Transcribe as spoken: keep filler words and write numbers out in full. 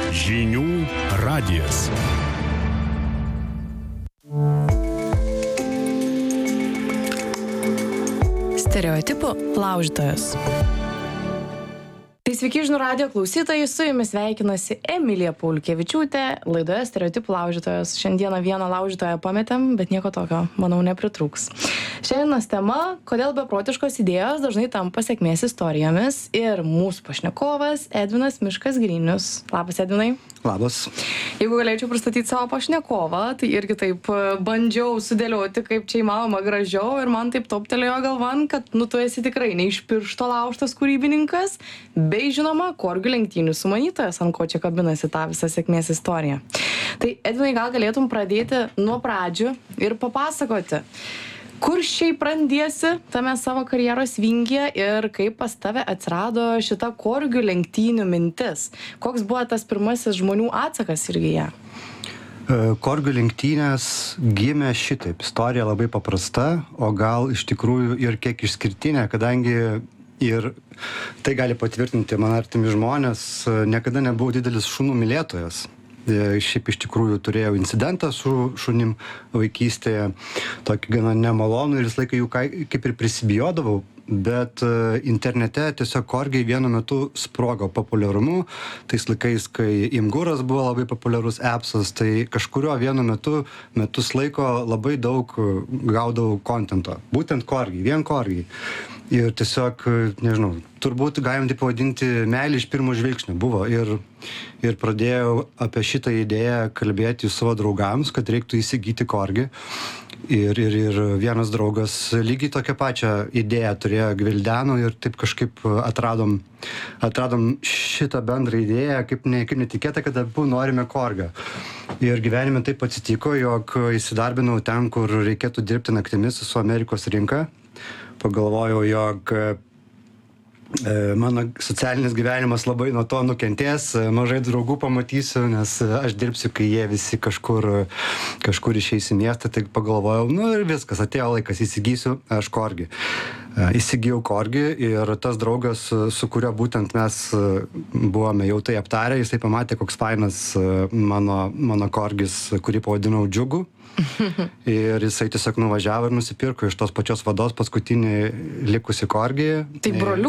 Žinių radijas. Stereotipų laužytojas. Tai sveiki žinių radijo klausytojai, su jumis sveikinasi Emilija Paulkevičiūtė, laidoje Stereotipų laužytojas. Šiandieną vieną laužytoją pametėm, bet nieko tokio, manau, nepritrūks. Šiandienos tema, kodėl beprotiškos idėjos dažnai tampa sėkmės istorijomis, ir mūsų pašnekovas Edvinas Miškas Grinius. Labas, Edvinai. Labas. Jeigu galėčiau pristatyti savo pašnekovą, tai irgi taip bandžiau sudėlioti, kaip čia įmanoma gražiau, ir man taip toptelėjo galvan, kad nu tu esi tikrai ne iš piršto laužtas kūrybininkas, bei žinoma, korgių lenktynių sumanytojas, ant ko čia kabinasi tą visą sėkmės istoriją. Tai Edvinai, gal galėtum pradėti nuo pradžių ir papasakoti, kur šiaip randiesi tame savo karjeros vingyje ir kaip pas tave atsirado šita korgių lenktynių mintis? Koks buvo tas pirmasis žmonių atsakas irgi ją? Korgių lenktynės gimė šitaip. Istorija labai paprasta, o gal iš tikrųjų ir kiek išskirtinė, kadangi ir tai gali patvirtinti man artimi žmonės, niekada nebuvau didelis šunų mylėtojas. Šiaip iš tikrųjų turėjau incidentą su šunim vaikystėje, tokį gana nemalonų, ir visą laiką jų kaip ir prisibijodavau, bet internete tiesiog korgiai vienu metu sprogo populiarumu. Tais laikais, kai Imguras buvo labai populiarus appsas, tai kažkurio vienu metu, metus laiko labai daug gaudavau kontento. Būtent korgiai, vien korgiai. Ir tiesiog, nežinau, turbūt galim taip pavadinti meilė iš pirmo žvilgsnio buvo. Ir, ir pradėjau apie šitą idėją kalbėti su savo draugams, kad reiktų įsigyti korgį. Ir, ir, ir vienas draugas lygiai tokią pačią idėją turėjo gvildenų, ir taip kažkaip atradom, atradom šitą bendrą idėją, kaip, ne, kaip netikėta, kad abu norime korgą. Ir gyvenime taip atsitiko, jog įsidarbinau ten, kur reikėtų dirbti naktimis su Amerikos rinka. Pagalvojau, jog e, mano socialinis gyvenimas labai nuo to nukentės, mažai draugų pamatysiu, nes aš dirbsiu, kai jie visi kažkur, kažkur išeis į miestą, tai pagalvojau, nu ir viskas, atėjo laikas, įsigysiu aš korgį. E, įsigijau korgį, ir tas draugas, su kurio būtent mes buvome jau tai aptarę, jisai pamatė, koks fainas mano, mano korgis, kurį pavadinau Džiugu. Ir jisai tiesiog nuvažiavo ir nusipirko iš tos pačios vados paskutinį likusį korgį. Tai broliukas